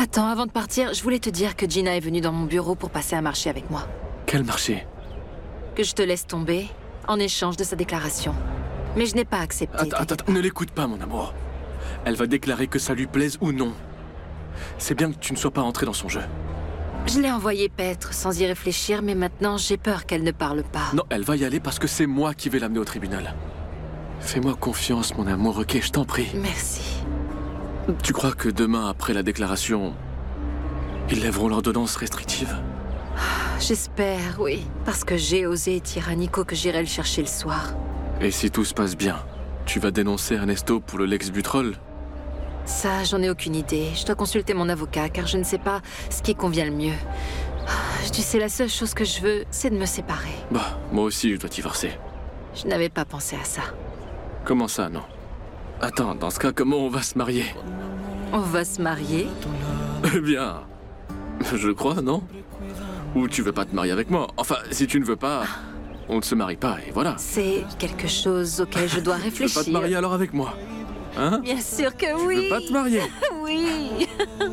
Attends, avant de partir, je voulais te dire que Gina est venue dans mon bureau pour passer un marché avec moi. Quel marché? Que je te laisse tomber en échange de sa déclaration. Mais je n'ai pas accepté. Attends, ne l'écoute pas, mon amour. Elle va déclarer que ça lui plaise ou non. C'est bien que tu ne sois pas entré dans son jeu. Je l'ai envoyée paître sans y réfléchir, mais maintenant j'ai peur qu'elle ne parle pas. Non, elle va y aller parce que c'est moi qui vais l'amener au tribunal. Fais-moi confiance, mon amour, ok, je t'en prie. Merci. Tu crois que demain, après la déclaration, ils lèveront l'ordonnance restrictive? J'espère, oui. Parce que j'ai osé dire à Nico que j'irai le chercher le soir. Et si tout se passe bien, tu vas dénoncer Ernesto pour le Lex-Butrol? Ça, j'en ai aucune idée. Je dois consulter mon avocat, car je ne sais pas ce qui convient le mieux. Tu sais, la seule chose que je veux, c'est de me séparer. Bah, moi aussi, je dois divorcer. Je n'avais pas pensé à ça. Comment ça, non? Attends, dans ce cas, comment on va se marier? On va se marier? Eh bien, je crois, non? Ou tu veux pas te marier avec moi? Enfin, si tu ne veux pas, on ne se marie pas, et voilà. C'est quelque chose auquel je dois réfléchir. Tu veux pas te marier alors avec moi? Hein? Bien sûr que oui. Tu veux pas te marier? Oui.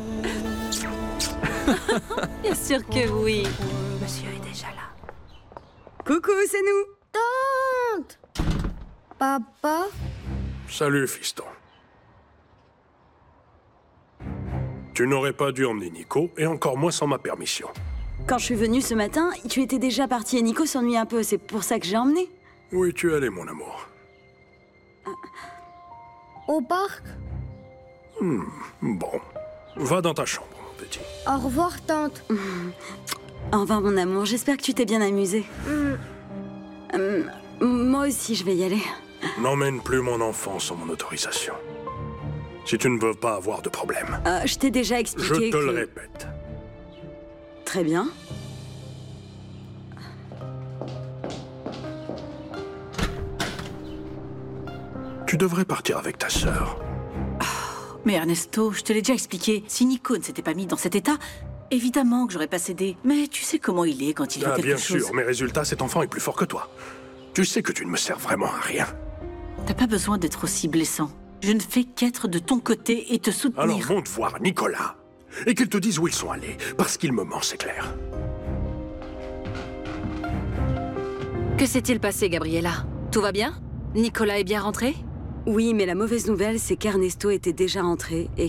Bien sûr que oui. Monsieur est déjà là. Coucou, c'est nous. Tante! Papa? Salut, fiston. Tu n'aurais pas dû emmener Nico, et encore moins sans ma permission. Quand je suis venue ce matin, tu étais déjà parti et Nico s'ennuie un peu. C'est pour ça que j'ai emmené. Où es-tu allé, mon amour? Au parc? Bon. Va dans ta chambre, mon petit. Au revoir, tante. Au revoir, mon amour. J'espère que tu t'es bien amusé. Moi aussi, je vais y aller. N'emmène plus mon enfant sans mon autorisation. Si tu ne veux pas avoir de problème. Je t'ai déjà Je expliqué te que... le répète. Très bien. Tu devrais partir avec ta sœur. Mais Ernesto, je te l'ai déjà expliqué, si Nico ne s'était pas mis dans cet état, évidemment que j'aurais pas cédé. Mais tu sais comment il est quand il fait quelque Bien chose. sûr, mais résultat, cet enfant est plus fort que toi. Tu sais que tu ne me sers vraiment à rien. T'as pas besoin d'être aussi blessant. Je ne fais qu'être de ton côté et te soutenir. Alors monte voir Nicolas. Et qu'il te dise où ils sont allés. Parce qu'il me ment, c'est clair. Que s'est-il passé, Gabriella? Tout va bien? Nicolas est bien rentré? Oui, mais la mauvaise nouvelle, c'est qu'Ernesto était déjà rentré et